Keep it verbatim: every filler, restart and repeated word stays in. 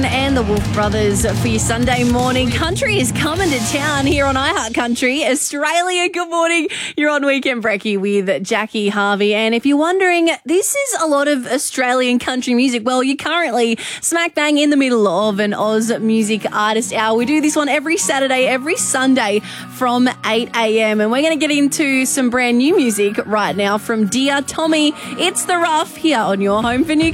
and the Wolf Brothers for your Sunday morning. Country is coming to town here on iHeart Country, Australia. Good morning. You're on Weekend Brekkie with Jackie Harvey. And if you're wondering, this is a lot of Australian country music. Well, you're currently smack bang in the middle of an Oz Music Artist Hour. We do this one every Saturday, every Sunday from eight a.m. And we're going to get into some brand new music right now from Dear Tommy. It's The Rough here on your home for new